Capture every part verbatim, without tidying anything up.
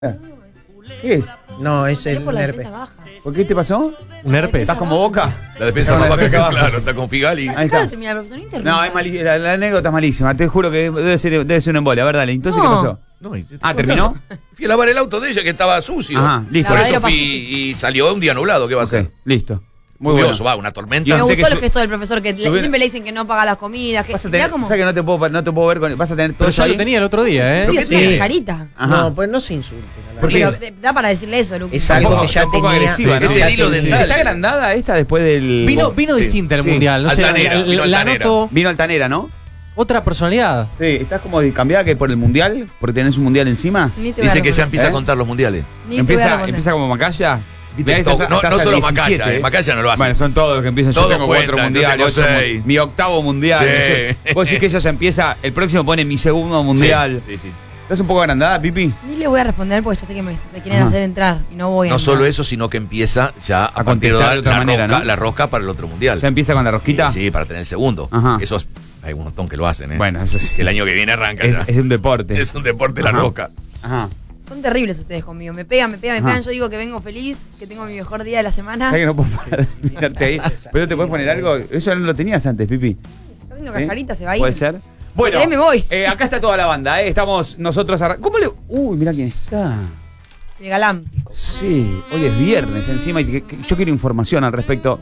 ¿Qué es? No, es el por la herpes. defensa baja. ¿Por qué te pasó? Un herpes. ¿Estás como Boca? La defensa No, más la baja que defensa baja. claro, está con Figali. Ahí Claro, está. termina el profesor, no interrumpa. No, es malísima, la, la anécdota es malísima. Te juro que debe ser, debe ser un embole. A ver, dale. Entonces, No. ¿qué pasó? No, y te estoy Ah, contando. ¿terminó? Fui a lavar el auto de ella que estaba sucio. Ajá, listo. Por Lavadero eso fui Pacífico. y salió un día nublado. ¿Qué va a Ok, hacer? listo. Muy Lluvioso, bueno. va, una tormenta. Yo Me noté gustó que los su- gestos del profesor, que le- subir- siempre le dicen que no paga las comidas. Que, Vas a mirá tener, cómo- ¿sabes que no te puedo, no te puedo ver con, vas a tener todo Pero eso ya ahí? lo tenía el otro día, ¿eh? Pibe, Sí. es una carita. Ajá. No, pues no se insulten. a la ¿Por qué? verdad. Pero da para decirle eso, Luqui. Es algo poco- que ya un poco tenía. agresiva, ¿no? Es ya el hilo tenía. dental. ¿Está agrandada esta después del...? Vino, vino Sí. distinta el Sí. mundial. No sé, Altanera, la, vino la altanera. noto Vino altanera, ¿no? otra personalidad. Sí, ¿estás como cambiada que por el mundial? ¿Porque tenés un mundial encima? Ni te voy a Dice que ya responder. empieza ¿Eh? a contar los mundiales. Ni te voy a Empieza, responder. empieza como Macaya. Viste, Mirá, to- estás- no, estás no al solo diecisiete, Macaya, eh, Macaya no lo hace. Bueno, son todos los que empiezan. Yo Todos tengo cuatro cuentan, yo mundiales. tengo ocho seis. mun- mi octavo mundial. Sí. no sé. Vos decís que ella ya empieza. El próximo pone mi segundo mundial. Sí, sí, sí. ¿Estás un poco agrandada, Pipi? Ni le voy a responder porque ya sé que me te quieren Ajá. hacer entrar y no voy a No entrar. solo eso, sino que empieza ya a, A partir de contestar dar de otra la, manera, rosca, ¿no? la rosca para el otro mundial. ¿Ya empieza con la rosquita? Sí, sí, para tener el segundo. Ajá. Eso es- hay un montón que lo hacen, ¿eh? Bueno, eso sí. Que el año que viene arranca. Es, ya. es un deporte. Es un deporte la Ajá. rosca. Ajá. Son terribles ustedes conmigo. Me pegan, me pegan, me Ajá. pegan. Yo digo que vengo feliz, que tengo mi mejor día de la semana. ¿Sabes que no puedo parar de mirarte ahí? ¿Pero te puedes poner algo? Eso no lo tenías antes, Pipi. Está haciendo ¿Sí? cascarita, se va a ir. ¿Puede ser? Bueno, querés me voy. eh, acá está toda la banda, ¿eh? Estamos nosotros... arran- ¿Cómo le...? Uy, mira quién está. El galán. Sí, hoy es viernes encima y que- que- yo quiero información al respecto.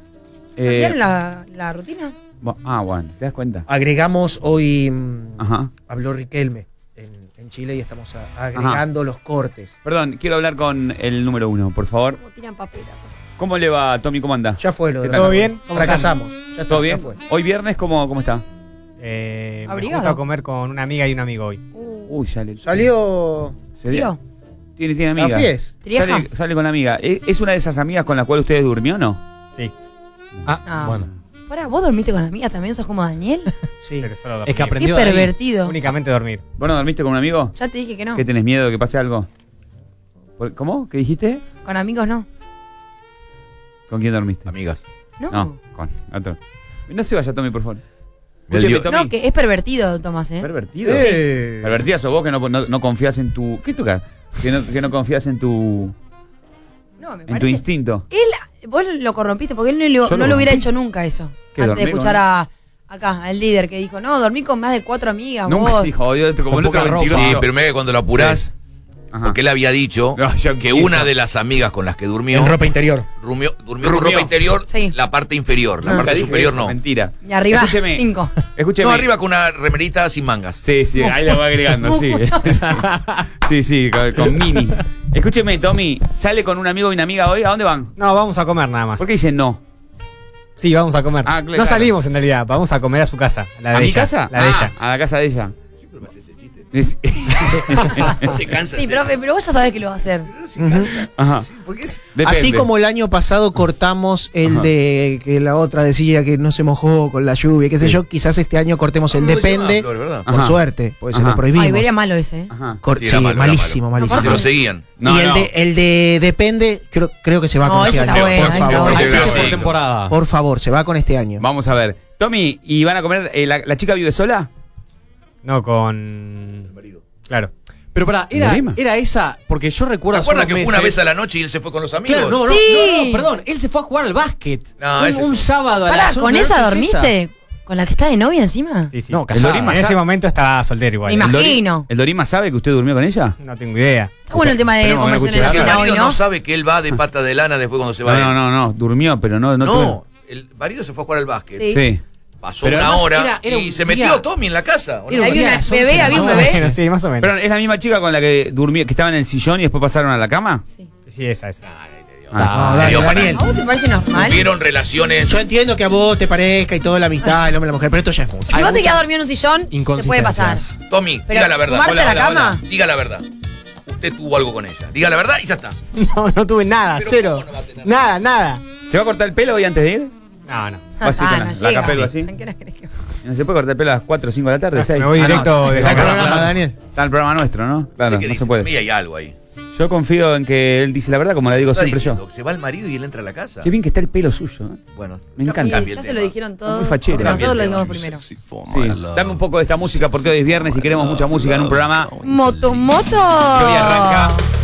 Eh, ¿Vieron la, la rutina? bu- ah, bueno, ¿te das cuenta? Agregamos hoy. mm, Ajá. Habló Riquelme en, en Chile y estamos a- agregando los cortes. Perdón, quiero hablar con el número uno, por favor. ¿Cómo tiran papel? ¿Cómo le va, Tommy? ¿Cómo anda? Ya fue lo de ¿Qué la tal? ¿Todo bien? ¿Cómo Fracasamos. Ya está, ¿Todo ya bien? fue. Hoy viernes, ¿cómo, cómo está? Eh, me Abrigado. junto a comer con una amiga y un amigo hoy. Uh, Uy, sale. Salió ¿Se dio? ¿Tío? Tiene, tiene la amiga. fiesta. ¿Trieja? Sale, sale con la amiga. ¿Es es una de esas amigas con las cuales ustedes durmió o no? Sí. Ah. Ah, bueno. Pará, ¿vos dormiste con amigas también? ¿Sos como Daniel? Sí. Pero solo dormir. Es que Qué aprendió de ahí. pervertido. Únicamente dormir. ¿Vos no dormiste con un amigo? Ya te dije que no. ¿Qué tenés miedo de que pase algo? ¿Por- ¿Cómo? ¿Qué dijiste? Con amigos no. ¿Con quién dormiste? Amigas. No. No, con otro. No se vaya, Tommy, por favor. Me Escúcheme, dio- Tommy. No, que es pervertido, Tomás, ¿eh? ¿Pervertido? Eh. Pervertida sos vos que no, no, no confías en tu... ¿Qué toca? Que no, que no confías en tu... No, me En tu parece. instinto. Él, vos lo corrompiste porque él no, lo- Yo no lo lo hubiera corrompí. hecho nunca eso. ¿Qué, Antes de dormir escuchar con- a acá, al líder que dijo, no, dormí con más de cuatro amigas, Nunca vos. dijo, odio esto como Con el otro poca ropa. mentiroso. Sí, pero me que cuando lo apurás, Ajá. porque él había dicho No, ya que empieza. una de las amigas con las que durmió, En ropa interior. durmió, durmió con Durmió. ropa interior, Sí. la parte inferior, la Nunca parte dije superior eso, no. Mentira. Y arriba, Escúcheme. cinco. Escúcheme. No, arriba con una remerita sin mangas. Sí, sí, ahí la va agregando, sí. Sí, sí, con, con mini. Escúcheme, Tommy, ¿sale con un amigo y una amiga hoy? ¿A dónde van? No, vamos a comer nada más. ¿Por qué dicen no? Sí, vamos a comer. Ah, claro. No salimos en realidad, vamos a comer a su casa. La de ¿A mi ella. casa? La de Ah, ella. a la casa de ella. Siempre me hace ese chiste. Es- No se cansa. Sí, ese- profe, pero vos ya sabés que lo va a hacer. No se cansa. Ajá. Sí, porque es- Depende. Así como el año pasado cortamos el Ajá. de que la otra decía que no se mojó con la lluvia, qué sé Sí. yo, quizás este año cortemos el No, no decía depende, nada, Flor, ¿verdad? por Ajá. suerte, porque se Ajá. lo prohibimos. Ay, vería malo ese, ¿eh? Ajá. Cor- Sí, sí, era malo, era malísimo, malo. malísimo. Se lo seguían. No, y el, no. De, el de depende, creo, creo que se va No, con este ese año. está bueno, por ese está favor, bueno. Hay Hay que chicos ver, por sí. temporada. por favor, se va con este año. Vamos a ver. Tommy, ¿y van a comer? eh, la, ¿La chica vive sola? No, con. Claro. Pero pará, ¿En era, Lima? era esa, porque yo ¿Te recuerdo hace acuerdas unos que fue una meses- vez a la noche y él se fue con los amigos? Claro, no, no, Sí. no, no, perdón, él se fue a jugar al básquet. No, un, ese es un un- sábado a Pará, las once ¿con de la esa noche es esa. dormiste? ¿Con la que está de novia encima? Sí, sí. No, No, casada. En ese momento estaba soltero igual. Me ¿eh? ¿El Dori- Imagino. ¿El Dorima sabe que usted durmió con ella? No tengo idea. Está bueno el tema de Esperemos que no conversión en la escuche El nada. cena hoy, marido ¿no? no sabe que él va de pata de lana después cuando se va No, él. no, no, no, durmió, pero no... No, No, tuve- el marido se fue a jugar al básquet. Sí. Sí. Pasó Pero una además hora era- era y un se día- metió Tommy en la casa. ¿o no? Era- Había día una a las once bebé, de la había un noche. bebé. Bueno, sí, más o menos. Pero es la misma chica con la que durmió, que estaba en el sillón y después pasaron a la cama. Sí. Sí, esa, esa. Ah, No, dale, dio para- Daniel. ¿A vos te parece normal? Tuvieron relaciones. Yo entiendo que a vos te parezca y toda la amistad, el hombre y la mujer, pero esto ya es mucho. Si vos te quedás dormido en un sillón, te puede pasar. Tommy, Pero diga la verdad. sumarte a la cama. Diga la verdad. Usted tuvo algo con ella. Diga la verdad y ya está. No, no tuve nada, Pero cero. ¿cómo no va a tener? Nada, nada. ¿Se va a cortar el pelo hoy antes de ir? No, no. ¿O así Ah, con no la, la llega. capelo así? ¿A qué hora querés que- ¿No se puede cortar el pelo a las cuatro o cinco de la tarde? Me seis? voy Ah, no. directo de Está la el cama. programa, Daniel. Está el programa nuestro, ¿no? Claro, ¿Qué no dice? se puede. Para mí hay algo ahí. Yo confío en que él dice la verdad, como la digo Está siempre diciendo yo. que se va el marido y él entra a la casa. Qué bien que está el pelo suyo. ¿eh? Bueno, Me encanta. Sí, Cambia el ya se tema. lo dijeron todos. Muy fachero. pero Cambia Nosotros el lo tema. dijimos primero. Sí. Dame un poco de esta música porque hoy es viernes y queremos mucha música en un programa Moto, moto. que hoy arranca